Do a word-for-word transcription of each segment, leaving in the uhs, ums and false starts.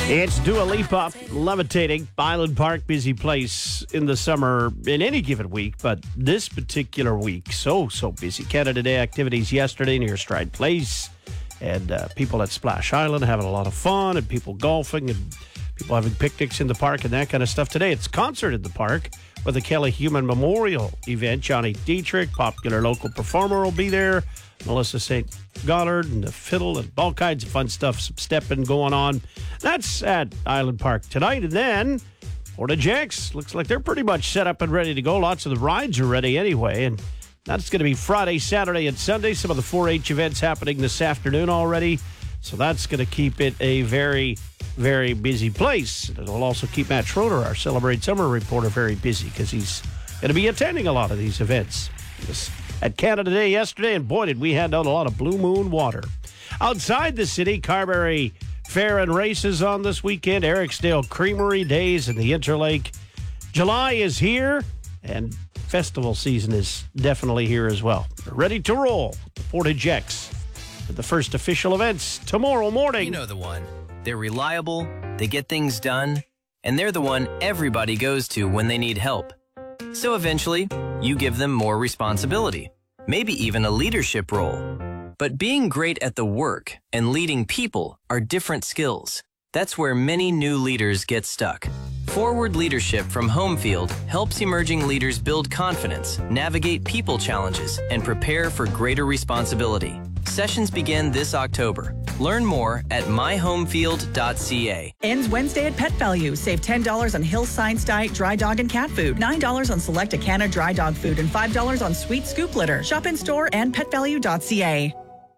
It's Dua Lipa, Levitating. Island Park, busy place in the summer in any given week, but this particular week, so, so busy. Canada Day activities yesterday near Stride Place, and uh, people at Splash Island having a lot of fun, and people golfing, and people having picnics in the park and that kind of stuff. Today, it's concert in the park with the Kelly Human Memorial event. Johnny Dietrich, popular local performer, will be there. Melissa Saint Goddard and the fiddle and all kinds of fun stuff, some stepping going on. That's at Island Park tonight. And then Portage X, looks like they're pretty much set up and ready to go. Lots of the rides are ready anyway. And that's going to be Friday, Saturday, and Sunday. Some of the four H events happening this afternoon already. So that's going to keep it a very, very busy place. It'll also keep Matt Schroeder, our Celebrate Summer reporter, very busy because he's going to be attending a lot of these events. This at Canada Day yesterday, and boy, did we hand out a lot of Blue Moon water. Outside the city, Carberry Fair and Races on this weekend, Ericsdale Creamery Days in the Interlake. July is here, and festival season is definitely here as well. We're ready to roll. The Portage X with the first official events tomorrow morning. You know the one. They're reliable, they get things done, and they're the one everybody goes to when they need help. So eventually, you give them more responsibility, maybe even a leadership role. But being great at the work and leading people are different skills. That's where many new leaders get stuck. Forward Leadership from Homefield helps emerging leaders build confidence, navigate people challenges, and prepare for greater responsibility. Sessions begin this October. Learn more at my homefield dot c a. Ends Wednesday at Pet Value. Save ten dollars on Hill Science Diet dry dog and cat food, nine dollars on select Acana dry dog food, and five dollars on Sweet Scoop litter. Shop in store and pet value dot c a.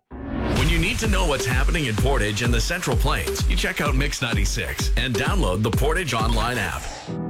When you need to know what's happening in Portage and the Central Plains, you check out Mix ninety-six and download the Portage online app.